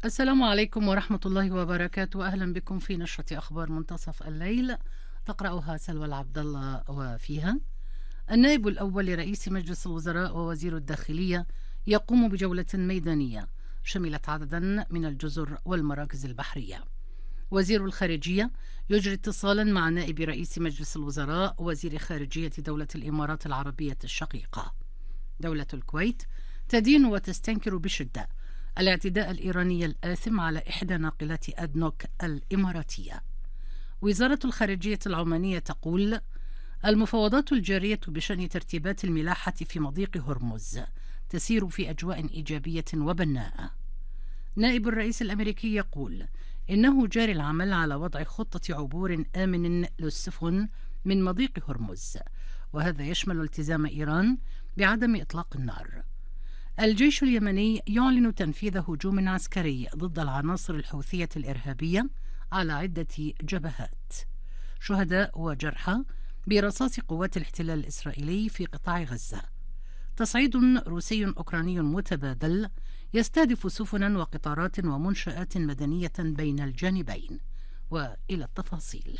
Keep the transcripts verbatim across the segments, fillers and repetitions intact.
السلام عليكم ورحمة الله وبركاته. أهلا بكم في نشرة أخبار منتصف الليل، تقرأها سلوى العبد الله. وفيها: النائب الأول لرئيس مجلس الوزراء ووزير الداخلية يقوم بجولة ميدانية شملت عددا من الجزر والمراكز البحرية. وزير الخارجية يجري اتصالا مع نائب رئيس مجلس الوزراء ووزير خارجية دولة الإمارات العربية الشقيقة. دولة الكويت تدين وتستنكر بشدة الاعتداء الإيراني الآثم على إحدى ناقلات أدنوك الإماراتية. وزارة الخارجية العمانية تقول: المفاوضات الجارية بشأن ترتيبات الملاحة في مضيق هرمز تسير في أجواء إيجابية وبناءة. نائب الرئيس الأمريكي يقول إنه جاري العمل على وضع خطة عبور آمن للسفن من مضيق هرمز، وهذا يشمل التزام إيران بعدم إطلاق النار. الجيش اليمني يعلن تنفيذ هجوم عسكري ضد العناصر الحوثية الإرهابية على عدة جبهات. شهداء وجرحى برصاص قوات الاحتلال الإسرائيلي في قطاع غزة. تصعيد روسي أوكراني متبادل يستهدف سفنا وقطارات ومنشآت مدنية بين الجانبين. وإلى التفاصيل.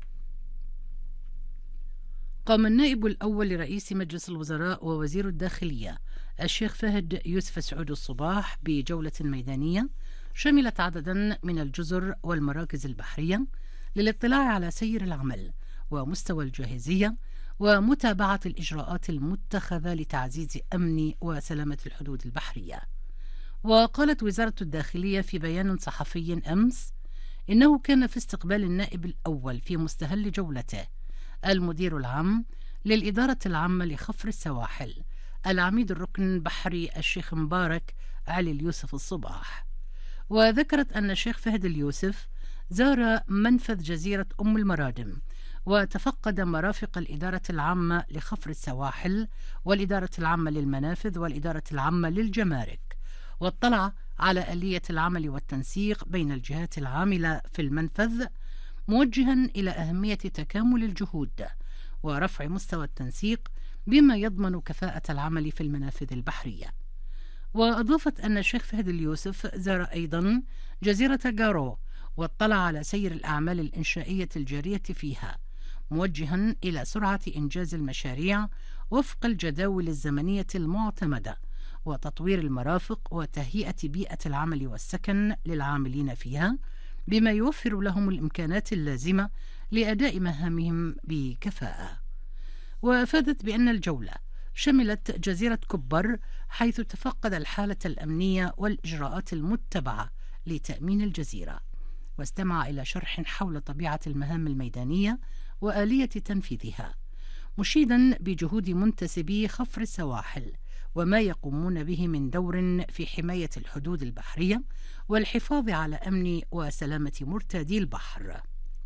قام النائب الأول لرئيس مجلس الوزراء ووزير الداخلية الشيخ فهد يوسف سعود الصباح بجولة ميدانية شملت عددا من الجزر والمراكز البحرية للاطلاع على سير العمل ومستوى الجاهزية ومتابعة الإجراءات المتخذة لتعزيز أمن وسلامة الحدود البحرية. وقالت وزارة الداخلية في بيان صحفي أمس إنه كان في استقبال النائب الأول في مستهل جولته المدير العام للإدارة العامة لخفر السواحل العميد الركن بحري الشيخ مبارك علي اليوسف الصباح. وذكرت أن الشيخ فهد اليوسف زار منفذ جزيرة أم المرادم وتفقد مرافق الإدارة العامة لخفر السواحل والإدارة العامة للمنافذ والإدارة العامة للجمارك، واطلع على آلية العمل والتنسيق بين الجهات العاملة في المنفذ، موجها إلى أهمية تكامل الجهود ورفع مستوى التنسيق بما يضمن كفاءة العمل في المنافذ البحرية. وأضافت أن الشيخ فهد اليوسف زار أيضا جزيرة جارو واطلع على سير الأعمال الإنشائية الجارية فيها، موجها إلى سرعة إنجاز المشاريع وفق الجداول الزمنية المعتمدة وتطوير المرافق وتهيئة بيئة العمل والسكن للعاملين فيها بما يوفر لهم الإمكانات اللازمة لأداء مهامهم بكفاءة. وأفادت بأن الجولة شملت جزيرة كبر حيث تفقد الحالة الأمنية والإجراءات المتبعة لتأمين الجزيرة، واستمع إلى شرح حول طبيعة المهام الميدانية وآلية تنفيذها، مشيدا بجهود منتسبي خفر السواحل وما يقومون به من دور في حماية الحدود البحرية والحفاظ على أمن وسلامة مرتادي البحر.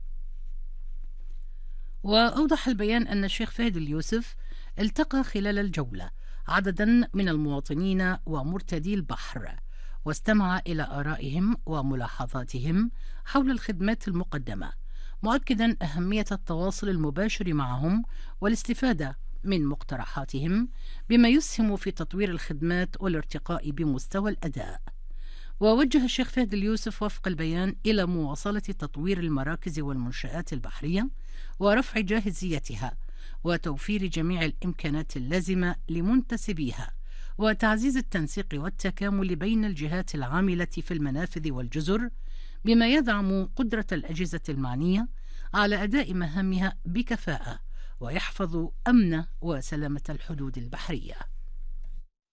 وأوضح البيان أن الشيخ فهد اليوسف التقى خلال الجولة عددا من المواطنين ومرتدي البحر واستمع إلى آرائهم وملاحظاتهم حول الخدمات المقدمة، مؤكدا أهمية التواصل المباشر معهم والاستفادة من مقترحاتهم بما يسهم في تطوير الخدمات والارتقاء بمستوى الأداء. ووجه الشيخ فهد اليوسف وفق البيان إلى مواصلة تطوير المراكز والمنشآت البحرية ورفع جاهزيتها وتوفير جميع الإمكانات اللازمة لمنتسبيها وتعزيز التنسيق والتكامل بين الجهات العاملة في المنافذ والجزر بما يدعم قدرة الأجهزة المعنية على أداء مهامها بكفاءة ويحفظ أمن وسلامة الحدود البحرية.